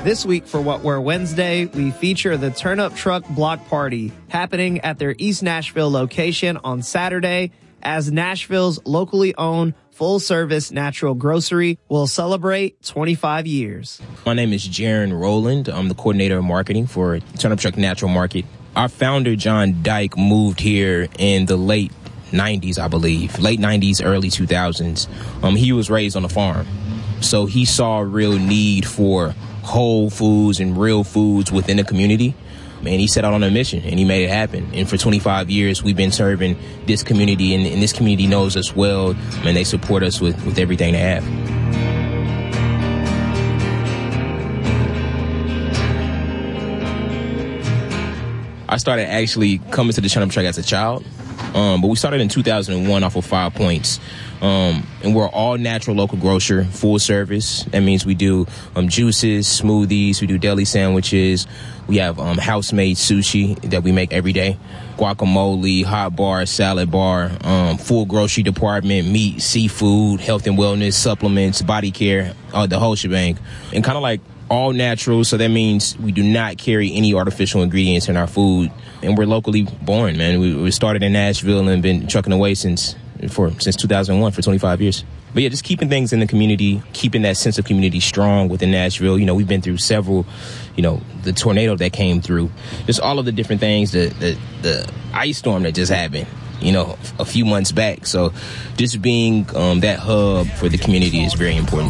This week for What We're Wednesday, we feature the Turnip Truck Block Party happening at their East Nashville location on Saturday, as Nashville's locally owned full-service natural grocery will celebrate 25 years. My name is Jaron Rowland. I'm the coordinator of marketing for Turnip Truck Natural Market. Our founder, John Dyke, moved here in the late 90s, I believe. Late 90s, early 2000s. He was raised on a farm. So he saw a real need for whole foods and real foods within the community. And he set out on a mission, and he made it happen. And for 25 years, we've been serving this community, and this community knows us well, and they support us with everything they have. I started actually coming to the Turnip Truck as a child, but we started in 2001 off of 5 Points. And we're all natural local grocer, full service. That means we do juices, smoothies, we do deli sandwiches. We have house-made sushi that we make every day, guacamole, hot bar, salad bar, full grocery department, meat, seafood, health and wellness, supplements, body care, the whole shebang. And kind of like all natural, so that means we do not carry any artificial ingredients in our food. And we're locally born, man. We started in Nashville and been trucking away since 2001 for 25 years. But yeah, just keeping things in the community, keeping that sense of community strong within Nashville. You know, we've been through several, the tornado that came through, just all of the different things, the ice storm that just happened, a few months back. So just being that hub for the community is very important.